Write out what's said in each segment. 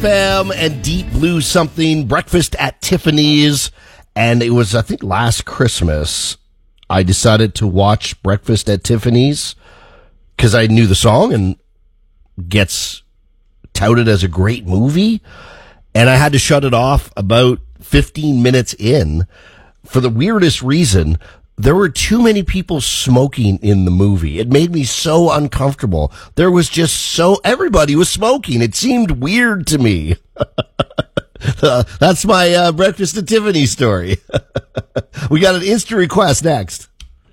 FM and Deep Blue Something, Breakfast at Tiffany's. And it was, I think, last Christmas, I decided to watch Breakfast at Tiffany's because I knew the song and gets touted as a great movie. And I had to shut it off about 15 minutes in for the weirdest reason. There were too many people smoking in the movie. It made me so uncomfortable. There was just everybody was smoking. It seemed weird to me. That's my Breakfast at Tiffany story. We got an instant request next.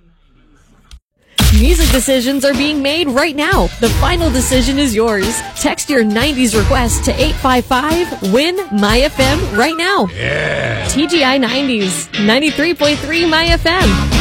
Music decisions are being made right now. The final decision is yours. Text your 90s request to 855-WIN-MyFM right now. Yeah. TGI 90s, 93.3 MyFM.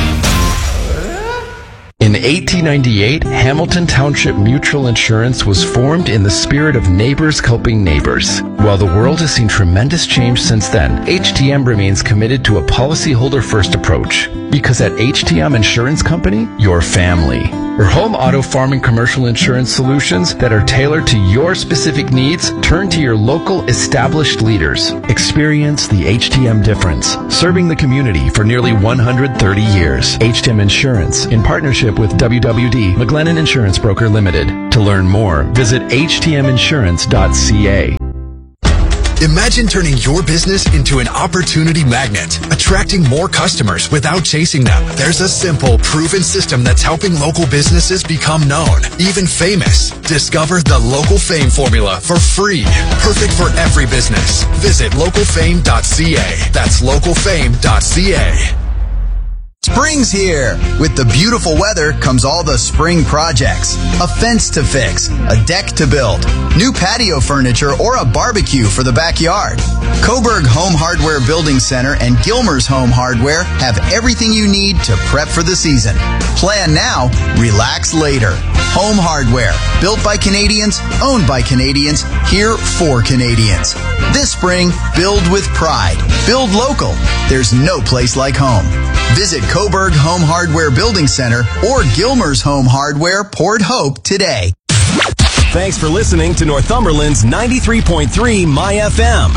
In 1898, Hamilton Township Mutual Insurance was formed in the spirit of neighbors helping neighbors. While the world has seen tremendous change since then, HTM remains committed to a policyholder-first approach. Because at HTM Insurance Company, your family. For home, auto, farm, and commercial insurance solutions that are tailored to your specific needs, turn to your local established leaders. Experience the HTM difference, serving the community for nearly 130 years. HTM Insurance, in partnership with WWD, McLennan Insurance Broker Limited. To learn more, visit htminsurance.ca. Imagine turning your business into an opportunity magnet, attracting more customers without chasing them. There's a simple, proven system that's helping local businesses become known, even famous. Discover the Local Fame formula for free. Perfect for every business. Visit localfame.ca. That's localfame.ca. Spring's here. With the beautiful weather comes all the spring projects. A fence to fix, a deck to build, new patio furniture, or a barbecue for the backyard. Coburg Home Hardware Building Center and Gilmer's Home Hardware have everything you need to prep for the season. Plan now, relax later. Home Hardware, built by Canadians, owned by Canadians, here for Canadians. This spring, build with pride. Build local. There's no place like home. Visit Coburg Home Hardware Building Center or Gilmer's Home Hardware, Port Hope today. Thanks for listening to Northumberland's 93.3 MyFM.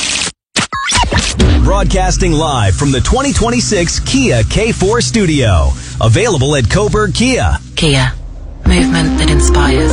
Broadcasting live from the 2026 Kia K4 studio. Available at Coburg Kia. Kia. Movement that inspires.